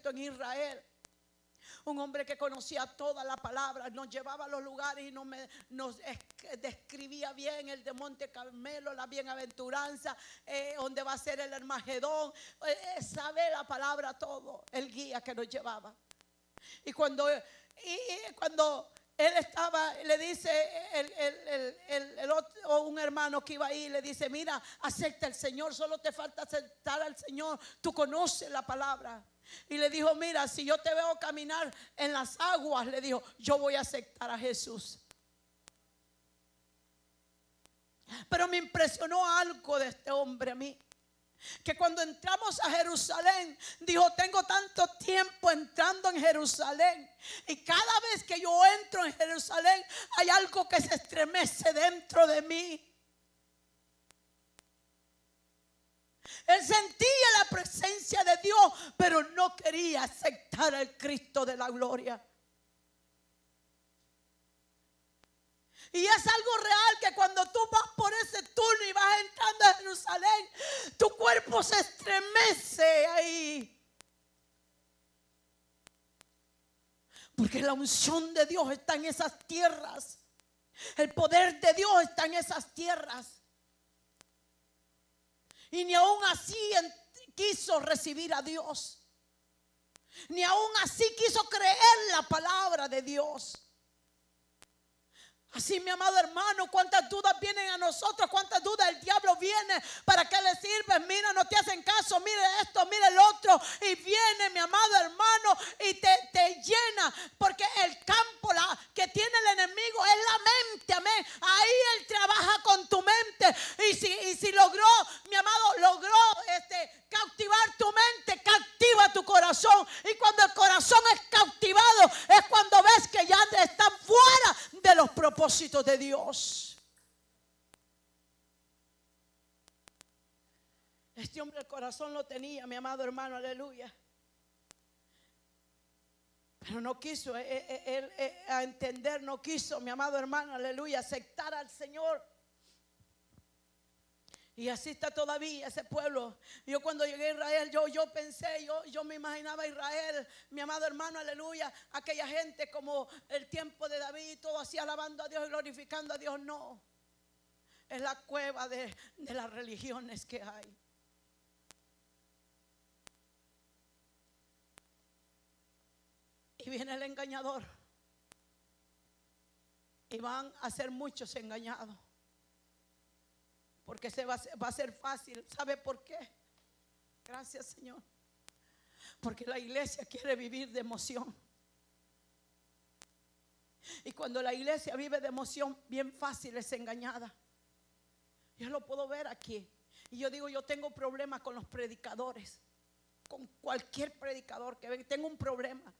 experto en Israel. Un hombre que conocía toda la palabra, nos llevaba a los lugares y nos describía bien el de Monte Carmelo, la bienaventuranza, donde va a ser el Armagedón. Sabe la palabra todo, el guía que nos llevaba. Y cuando él estaba, le dice el otro, un hermano que iba ahí, le dice: mira, acepta al Señor, solo te falta aceptar al Señor, tú conoces la palabra. Y le dijo: mira, si yo te veo caminar en las aguas, le dijo, yo voy a aceptar a Jesús. Pero me impresionó algo de este hombre a mí, que cuando entramos a Jerusalén, dijo: tengo tanto tiempo entrando en Jerusalén, y cada vez que yo entro en Jerusalén hay algo que se estremece dentro de mí. Él sentía la presencia de Dios, pero no quería aceptar al Cristo de la gloria. Y es algo real que cuando tú vas por ese túnel y vas entrando a Jerusalén, tu cuerpo se estremece ahí. Porque la unción de Dios está en esas tierras. El poder de Dios está en esas tierras. Y ni aún así quiso recibir a Dios. Ni aún así quiso creer la palabra de Dios. Así, mi amado hermano, cuántas dudas vienen a nosotros, cuántas dudas el diablo viene. ¿Para qué le sirves? Mira, no te hacen caso, mire esto, mire el otro. Y viene, mi amado hermano, y te llena. Porque el campo que tiene el enemigo es la mente, amén. Ahí él trabaja con tu mente. Y si logró, mi amado, logró cautivar tu mente, cautiva tu corazón. Y cuando el corazón es cautivado, es cuando ves que ya están fuera de los propósitos de Dios. Este hombre el corazón lo tenía, mi amado hermano, aleluya. Pero no quiso a entender, no quiso, mi amado hermano, aleluya, aceptar al Señor. Y así está todavía ese pueblo. Yo cuando llegué a Israel, yo pensé, yo me imaginaba a Israel, mi amado hermano, aleluya, aquella gente como el tiempo de David, todo así alabando a Dios y glorificando a Dios. No, es la cueva de las religiones que hay. Y viene el engañador. Y van a ser muchos engañados. Porque va a ser fácil. ¿Sabe por qué? Gracias, Señor. Porque la iglesia quiere vivir de emoción. Y cuando la iglesia vive de emoción, bien fácil es engañada. Yo lo puedo ver aquí. Y yo digo, yo tengo problemas con los predicadores. Con cualquier predicador que venga, tengo un problema.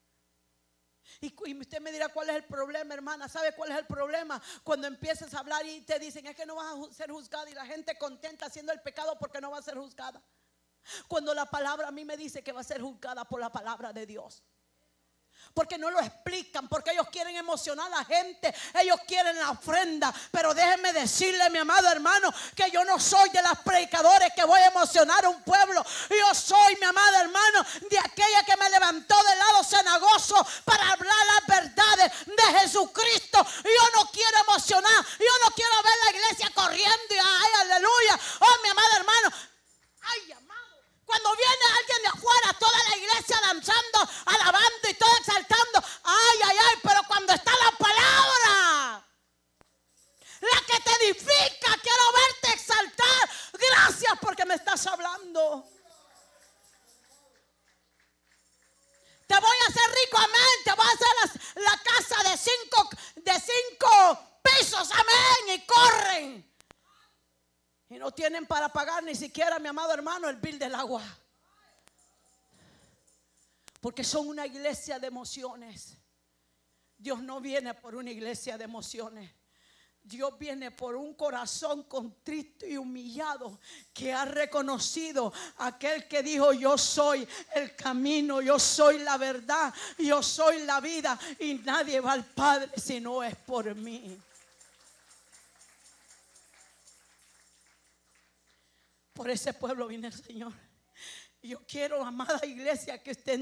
Y usted me dirá, ¿cuál es el problema, hermana? ¿Sabe cuál es el problema? Cuando empiezas a hablar y te dicen, es que no vas a ser juzgada, y la gente contenta haciendo el pecado porque no va a ser juzgada. Cuando la palabra a mí me dice que va a ser juzgada por la palabra de Dios. Porque no lo explican, porque ellos quieren emocionar a la gente, ellos quieren la ofrenda. Pero déjenme decirle, mi amado hermano, que yo no soy de las predicadores que voy a emocionar a un pueblo. Yo soy, mi amado hermano, de aquella que me levantó del lado cenagoso para hablar las verdades de Jesucristo. Yo no quiero emocionar, yo no quiero ver la iglesia corriendo y ay, aleluya. Oh, mi amado hermano, ay, amado. Cuando viene alguien de afuera, toda la iglesia danzando, alabando y todo exaltando. Ay, ay, ay, pero cuando está la palabra, la que te edifica, quiero verte exaltar. Gracias porque me estás hablando. Te voy a hacer rico, amén. Te voy a hacer la casa de cinco pisos, amén. Y corren. Y no tienen para pagar ni siquiera, mi amado hermano, el bill del agua. Porque son una iglesia de emociones. Dios no viene por una iglesia de emociones. Dios viene por un corazón contrito y humillado, que ha reconocido a aquel que dijo, yo soy el camino, yo soy la verdad, yo soy la vida, y nadie va al Padre si no es por mí. Por ese pueblo viene el Señor. Y yo quiero, amada iglesia, que usted